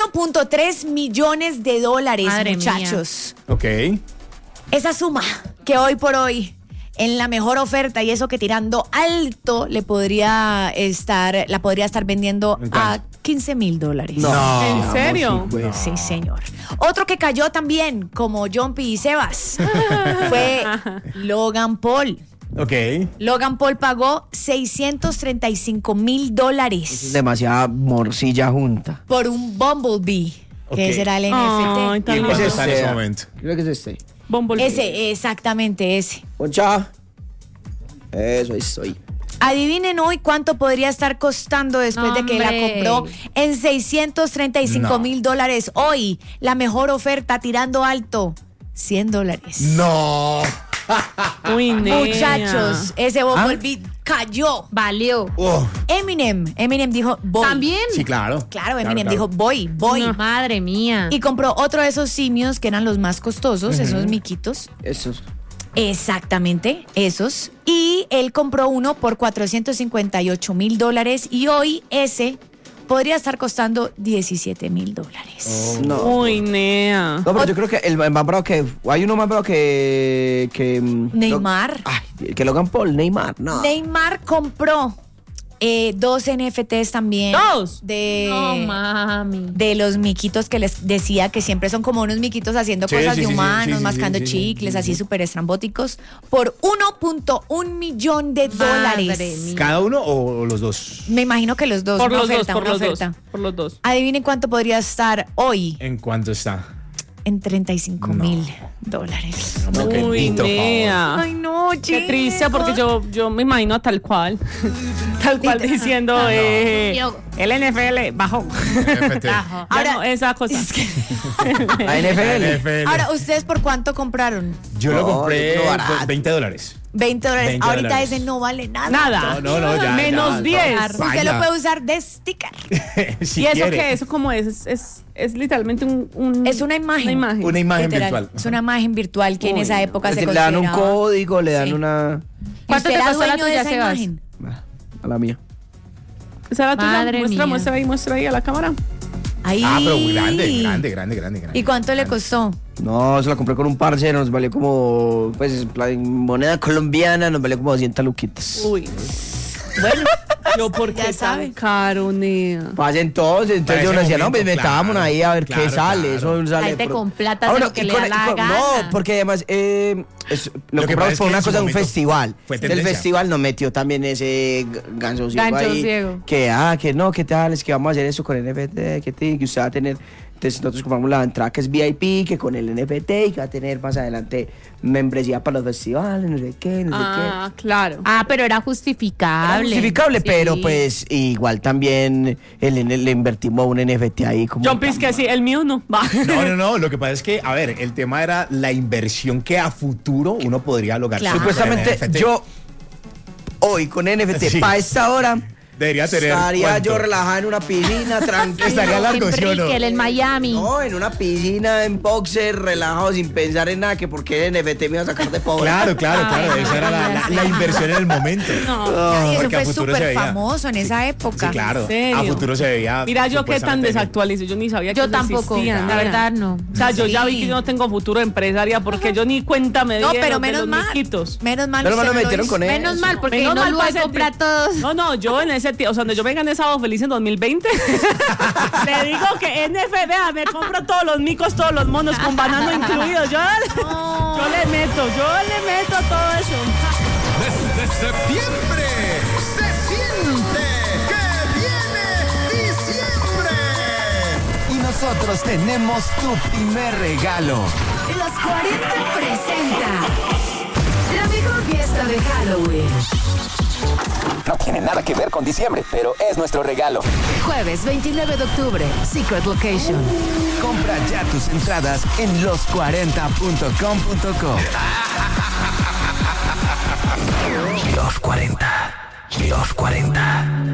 1.3 millones de dólares, Madre muchachos. mía. Ok. Esa suma que hoy por hoy, en la mejor oferta y eso que tirando alto, la podría estar vendiendo ¿En a cuánto? $15,000. No. ¿En serio? Sí, señor. Otro que cayó también, como Jumpy y Sebas, fue Logan Paul. Ok. Logan Paul pagó $635,000 Es demasiada morcilla junta. por un Bumblebee, que Ok. ese era el Ay, NFT. tan ¿Y en cuánto lindo. está en ese momento? Creo que es este. Bumblebee. Ese, exactamente ese. Poncha. Eso, ahí estoy. Adivinen hoy cuánto podría estar costando después de que la Hombre. compró en $635,000. Hoy, la mejor oferta tirando alto, $100. No. Uy, nena. Muchachos, ese Bumblebee cayó. Valió. Eminem dijo, voy. ¿También? Sí, claro. Claro, Eminem dijo, voy. No, madre mía. Y compró otro de esos simios que eran los más costosos, esos miquitos. Esos. Exactamente, esos. Y él compró uno por $458,000 y hoy ese podría estar costando $17,000. No. Uy, nea. No, pero yo creo que el más bravo que. Hay uno más bravo que. Neymar. Que Logan Paul, Neymar. No. Neymar compró 2 NFTs también. ¿Dos? No, mami. De los miquitos que les decía que siempre son como unos miquitos haciendo Sí, cosas sí, de sí, humanos, sí, mascando sí, sí, chicles, sí, así sí. súper estrambóticos, por $1.1 millón. Madre Dólares. mía. ¿Cada uno o los dos? Me imagino que los dos. Por una los oferta, dos, por una los oferta. dos. Por los dos. Adivinen cuánto podría estar hoy ¿En cuánto está? en $35,000. No, qué Uy, lindo, nea. Ay, no, Qué triste, porque yo me imagino tal cual. Tal cual diciendo, el NFL bajó. NFT. Ahora, Ahora- no, esa cosa. La NFL. NFL. Ahora, ¿ustedes por cuánto compraron? Yo lo No, compré yo lo barato. por $20. $20. $20. Ahorita ese no vale nada. Nada. No, ya. Menos ya, 10. ya. Usted Vaya. lo puede usar de sticker. Si ¿Y eso quiere. qué? ¿Eso cómo es? Es literalmente un... Es una imagen. Una imagen Literal. virtual. Es una imagen virtual que en Uy, esa época se Le dan un consideraba. código, le dan Sí. una. ¿Y ¿Cuánto usted te era costó la dueño de tuya, esa Sebas? imagen? A la mía. ¿Esa era tuya? Madre mía. Muestra ahí a la cámara. Ahí. Pero muy grande. ¿Y cuánto le costó? No, se la compré con un parcero, nos valió como, pues, en plan, moneda colombiana, nos valió como 200 luquitas. Uy. Bueno, Yo, ¿por Ya qué tan sabe. caro, nea? Pues entonces Para yo ese le decía, no, momento, pues metámonos claro, ahí a ver claro, qué sale. claro. Eso sale. Salte con plata, Ah, hace bueno, lo que y le con- da y la con- gana. No, porque además lo Lo que pasa compramos es por que una en su cosa de un momento festival. fue Del tendencia. festival nos metió también ese ganso ciego Gancho ahí. ciego. Que no, que tal, es que vamos a hacer eso con NFT, que usted va a tener. Entonces nosotros compramos la entrada que es VIP, que con el NFT y que va a tener más adelante membresía para los festivales, no sé qué, no sé qué. Ah, claro. Ah, pero era Era justificable. justificable, Sí. pero pues igual también le invertimos un NFT ahí como. John Piz, que sí, el mío no. Va. No, lo que pasa es que, a ver, el tema era la inversión que a futuro uno podría lograr. Claro. Supuestamente con NFT. yo hoy con NFT Sí. para esta hora Debería tener. estaría ¿cuánto? yo relajado en una piscina tranquilo. Estaría largo, En ¿sí o no? Brickell, en Miami. No, en una piscina, en boxer, relajado, sin pensar en nada, que porque el NFT me iba a sacar de pobre. Claro. Ay, Esa era la inversión en el momento. y eso porque a fue futuro se súper veía. famoso en esa época. Sí, claro. ¿En serio? A futuro se veía. Mira, yo qué tan supuestamente desactualizo. Yo ni sabía que Yo eso tampoco, existía, la nena. verdad no. O sea, yo ya vi Sí. que yo no tengo futuro empresaria porque yo ni cuenta me di No, de pero los- de menos los mal. miquitos. Menos mal. Menos mal usted me no lo metieron hizo. con él. Menos mal, porque Menos no mal lo para voy a ese comprar ti- todos. No, yo en ese tiempo, o sea, donde yo venga en ese sábado feliz en 2020, le digo que NFT, vea, me compro todos los micos, todos los monos con banano incluido. Yo le meto todo eso. Desde septiembre se siente que viene diciembre. Y nosotros tenemos tu primer regalo. Los 40 presenta la mejor fiesta de Halloween. No tiene nada que ver con diciembre, pero es nuestro regalo. Jueves 29 de octubre, Secret Location. Compra ya tus entradas en los40.com.co. Los 40. Los 40.